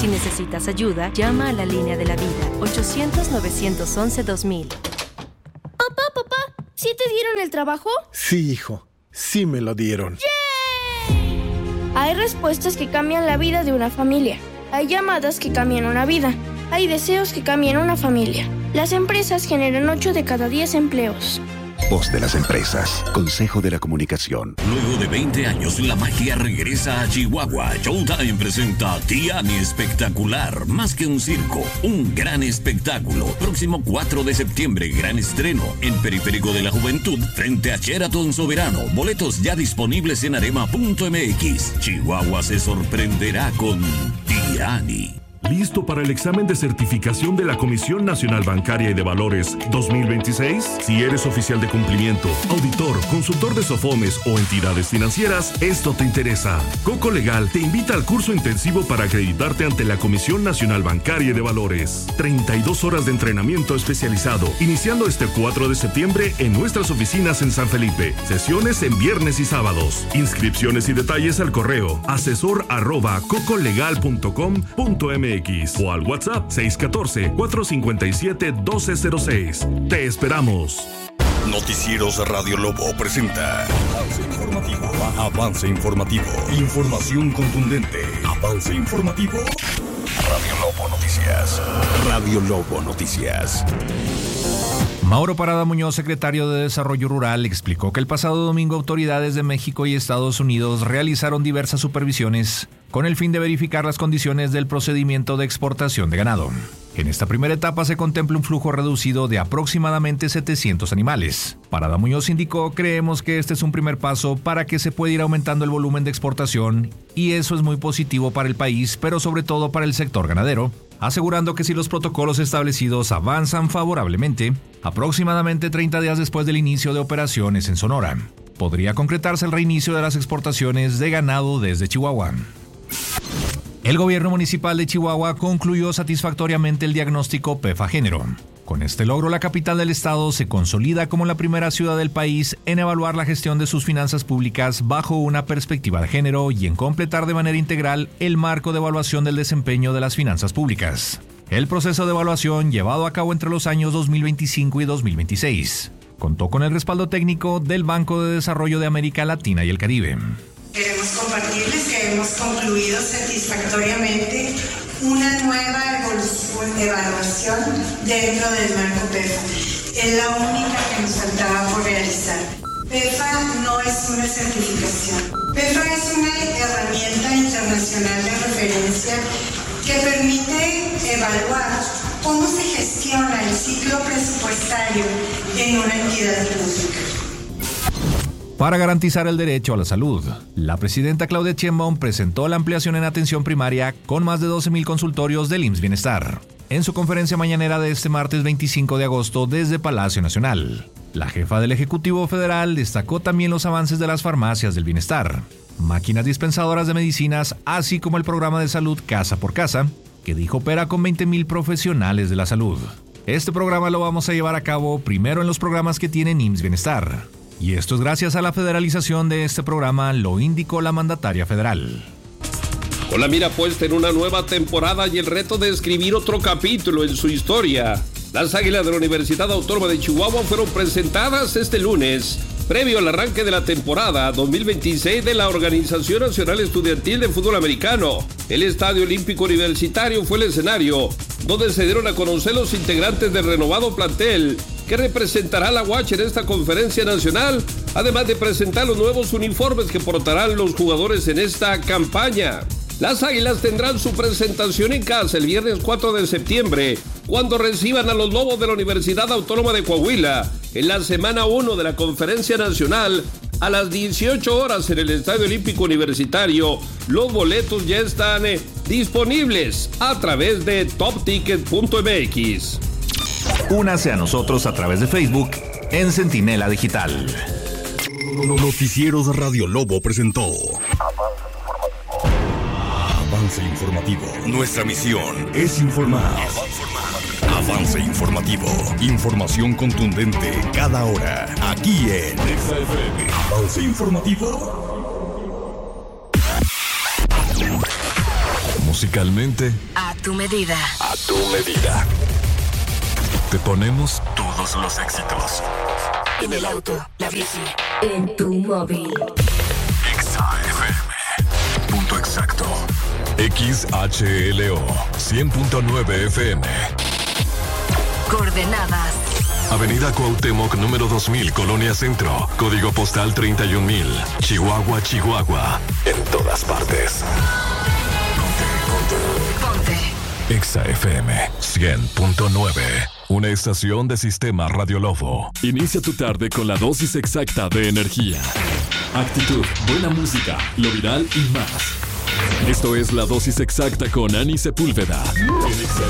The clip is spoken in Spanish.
Si necesitas ayuda, llama a la línea de la vida, 800-911-2000. Papá, ¿sí te dieron el trabajo? Sí, hijo, sí me lo dieron. ¡Yay! Hay respuestas que cambian la vida de una familia. Hay llamadas que cambian una vida. Hay deseos que cambian una familia. Las empresas generan 8 de cada 10 empleos. Voz de las empresas. Consejo de la Comunicación. Luego de 20 años, la magia regresa a Chihuahua. Showtime presenta Tiani Espectacular. Más que un circo, un gran espectáculo. Próximo 4 de septiembre, gran estreno en Periférico de la Juventud, frente a Sheraton Soberano. Boletos ya disponibles en arema.mx. Chihuahua se sorprenderá con Tiani. ¿Listo para el examen de certificación de la Comisión Nacional Bancaria y de Valores 2026? Si eres oficial de cumplimiento, auditor, consultor de SOFOMES o entidades financieras, esto te interesa. Coco Legal te invita al curso intensivo para acreditarte ante la Comisión Nacional Bancaria y de Valores. 32 horas de entrenamiento especializado, iniciando este 4 de septiembre en nuestras oficinas en San Felipe. Sesiones en viernes y sábados. Inscripciones y detalles al correo asesor@cocolegal.com.mx o al WhatsApp 614-457-1206. Te esperamos. Noticieros Radio Lobo presenta Avance Informativo. Avance Informativo. Información contundente. Avance Informativo. Radio Lobo Noticias. Radio Lobo Noticias. Mauro Parada Muñoz, secretario de Desarrollo Rural, explicó que el pasado domingo autoridades de México y Estados Unidos realizaron diversas supervisiones con el fin de verificar las condiciones del procedimiento de exportación de ganado. En esta primera etapa se contempla un flujo reducido de aproximadamente 700 animales. Parada Muñoz indicó: creemos que este es un primer paso para que se pueda ir aumentando el volumen de exportación y eso es muy positivo para el país, pero sobre todo para el sector ganadero, asegurando que si los protocolos establecidos avanzan favorablemente, aproximadamente 30 días después del inicio de operaciones en Sonora, podría concretarse el reinicio de las exportaciones de ganado desde Chihuahua. El gobierno municipal de Chihuahua concluyó satisfactoriamente el diagnóstico PEFA Género. Con este logro, la capital del estado se consolida como la primera ciudad del país en evaluar la gestión de sus finanzas públicas bajo una perspectiva de género y en completar de manera integral el marco de evaluación del desempeño de las finanzas públicas. El proceso de evaluación, llevado a cabo entre los años 2025 y 2026, contó con el respaldo técnico del Banco de Desarrollo de América Latina y el Caribe. Queremos compartirles que hemos concluido satisfactoriamente una nueva evaluación dentro del marco PEFA. Es la única que nos faltaba por realizar. PEFA no es una certificación. PEFA es una herramienta internacional de referencia que permite evaluar cómo se gestiona el ciclo presupuestario en una entidad pública. Para garantizar el derecho a la salud, la presidenta Claudia Sheinbaum presentó la ampliación en atención primaria con más de 12,000 consultorios del IMSS Bienestar. En su conferencia mañanera de este martes 25 de agosto desde Palacio Nacional, la jefa del Ejecutivo Federal destacó también los avances de las farmacias del bienestar, máquinas dispensadoras de medicinas, así como el programa de salud Casa por Casa, que dijo opera con 20,000 profesionales de la salud. Este programa lo vamos a llevar a cabo primero en los programas que tienen IMSS Bienestar. Y esto es gracias a la federalización de este programa, lo indicó la mandataria federal. Con la mira puesta en una nueva temporada y el reto de escribir otro capítulo en su historia, las Águilas de la Universidad Autónoma de Chihuahua fueron presentadas este lunes, previo al arranque de la temporada 2026 de la Organización Nacional Estudiantil de Fútbol Americano. El Estadio Olímpico Universitario fue el escenario donde se dieron a conocer los integrantes del renovado plantel que representará a la UACH en esta conferencia nacional, además de presentar los nuevos uniformes que portarán los jugadores en esta campaña. Las Águilas tendrán su presentación en casa el viernes 4 de septiembre, cuando reciban a los Lobos de la Universidad Autónoma de Coahuila, en la semana 1 de la conferencia nacional, a las 18 horas en el Estadio Olímpico Universitario. Los boletos ya están disponibles a través de topticket.mx. Únase a nosotros a través de Facebook en Centinela Digital. Noticieros Radio Lobo presentó Avance Informativo. Nuestra misión es informar. Avance Informativo. Información contundente cada hora. Aquí en XFM. Avance Informativo. Musicalmente, A tu medida. a tu medida. Te ponemos todos los éxitos. En el auto, la bici, en tu móvil. XAFM. Punto exacto. XHLO 100.9 FM. Coordenadas. Avenida Cuauhtémoc, número 2000, Colonia Centro. Código postal 31000. Chihuahua, Chihuahua. En todas partes. Ponte. XAFM 100.9. Una estación de Sistema Radio Lobo. Inicia tu tarde con la dosis exacta de energía, actitud, buena música, lo viral y más. Esto es la dosis exacta con Ani Sepúlveda.